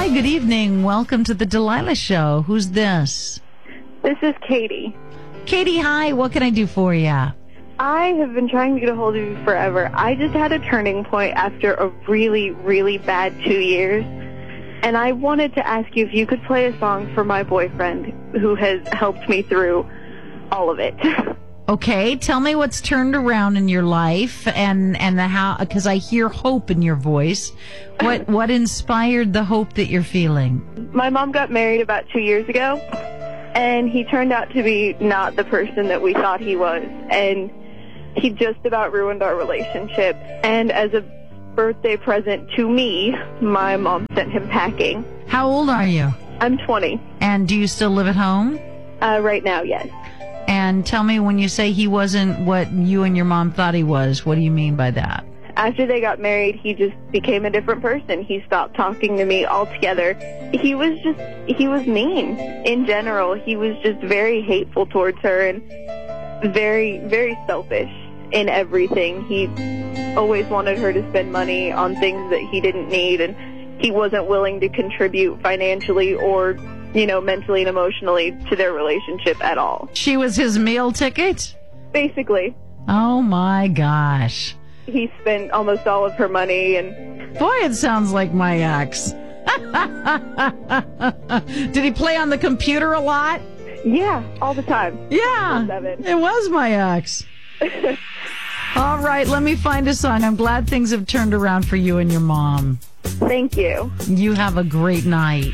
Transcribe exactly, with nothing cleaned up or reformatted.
Hi, good evening. Welcome to the Delilah Show. Who's this? This is Katie. Katie, hi. What can I do for you? I have been trying to get a hold of you forever. I just had a turning point after a really, really bad two years. And I wanted to ask you if you could play a song for my boyfriend who has helped me through all of it. Okay, tell me what's turned around in your life and, and the how, because I hear hope in your voice. What, what inspired the hope that you're feeling? My mom got married about two years ago, and he turned out to be not the person that we thought he was. And he just about ruined our relationship. And as a birthday present to me, my mom sent him packing. How old are you? I'm twenty. And do you still live at home? Uh, right now, yes. And tell me, when you say he wasn't what you and your mom thought he was, what do you mean by that? After they got married, he just became a different person. He stopped talking to me altogether. He was just, he was mean in general. He was just very hateful towards her and very, very selfish in everything. He always wanted her to spend money on things that he didn't need, and he wasn't willing to contribute financially or, you know, mentally and emotionally to their relationship at all. She was his meal ticket? Basically. Oh my gosh. He spent almost all of her money, and boy, it sounds like my ex. Did he play on the computer a lot? Yeah, all the time. Yeah, it was my ex. All right, let me find a song. I'm glad things have turned around for you and your mom. Thank you. You have a great night.